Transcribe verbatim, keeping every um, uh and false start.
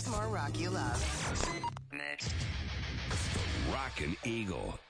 more rock you love. Next. The Rockin' Eagle.